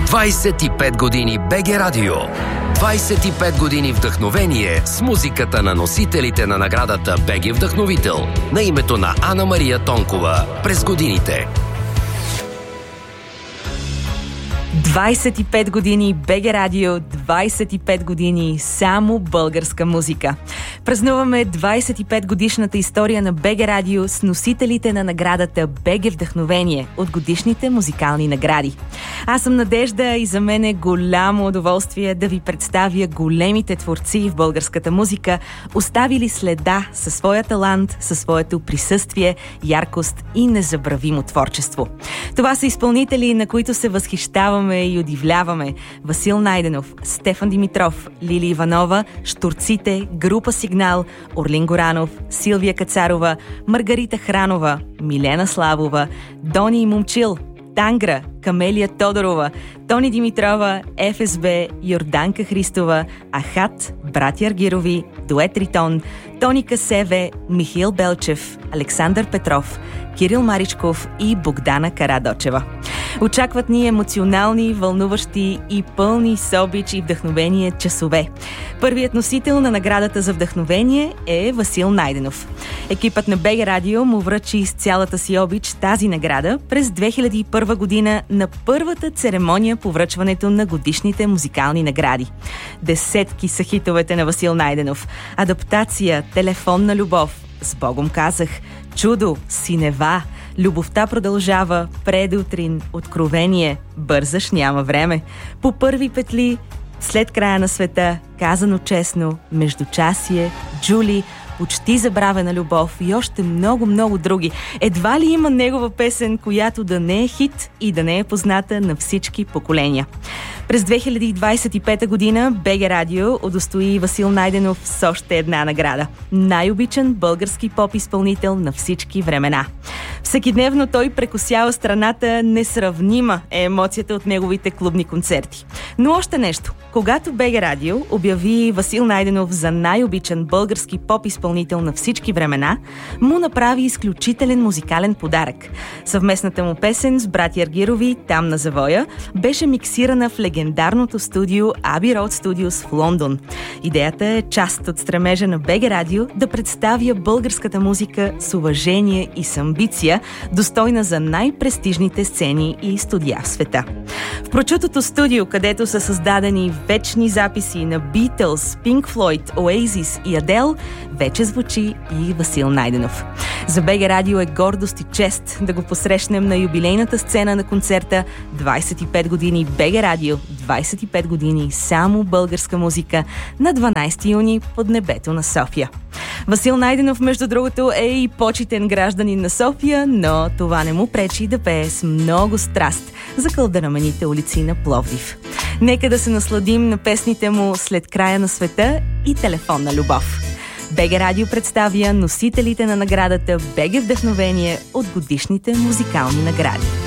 25 години БГ Радио. 25 години вдъхновение с музиката на носителите на наградата БГ Вдъхновител на името на Ана Мария Тонкова през годините. 25 години БГ Радио, 25 години само българска музика. Празнуваме 25 годишната история на БГ Радио с носителите на наградата БГ Вдъхновение от годишните музикални награди. Аз съм Надежда и за мен е голямо удоволствие да ви представя големите творци в българската музика, оставили следа със своя талант, със своето присъствие, яркост и незабравимо творчество. Това са изпълнители, на които се възхищаваме и удивляваме. Васил Найденов, Стефан Димитров, Лили Иванова, Щурците, група Сигнал, Орлин Горанов, Силвия Кацарова, Маргарита Хранова, Милена Славова, Дони и Момчил, Тангра, Камелия Тодорова, Тони Димитрова, ФСБ, Йорданка Христова, Ахат, братя Аргирови, Дует Ритон, Тони Касеве, Михаил Белчев, Александър Петров, Кирил Маричков и Богдана Карадочева. Очакват ни емоционални, вълнуващи и пълни с обич и вдъхновение часове. Първият носител на наградата за вдъхновение е Васил Найденов. Екипът на БГ Радио му връчи с цялата си обич тази награда през 2001 година на първата церемония по връчването на годишните музикални награди. Десетки са хитовете на Васил Найденов. Адаптация, Телефонна любов, С Богом казах, Чудо, Синева, Любовта продължава, Предутрин, Откровение, Бързаш, няма време, По първи петли, След края на света, Казано честно, Междучасие, Джули, Почти забравена любов и още много други. Едва ли има негова песен, която да не е хит и да не е позната на всички поколения. През 2025 година БГ Радио удостои Васил Найденов с още една награда. Най-обичан български поп-изпълнител на всички времена. Всекидневно той прекосява страната, несравнима е емоцията от неговите клубни концерти. Но още нещо. Когато БГ Радио обяви Васил Найденов за най-обичан български поп-изпълнител на всички времена, му направи изключителен музикален подарък. Съвместната му песен с братя Аргирови "Там на завоя" беше миксирана в легендарното студио Abbey Road Studios в Лондон. Идеята е част от стремежа на БГ Радио да представя българската музика с уважение и с амбиция, достойна за най-престижните сцени и студия в света. В прочутото студио, където са създадени вечни записи на Beatles, Pink Floyd, Oasis и Адел, вече звучи и Васил Найденов. За БГ Радио е гордост и чест да го посрещнем на юбилейната сцена на концерта 25 години БГ Радио, 25 години само българска музика на 12 юни под небето на София. Васил Найденов, между другото, е и почитен гражданин на София, но това не му пречи да пее с много страст за кълдерамените улици на Пловдив. Нека да се насладим на песните му "След края на света" и "Телефонна любов". БГ Радио представя носителите на наградата БГ Вдъхновение от годишните музикални награди.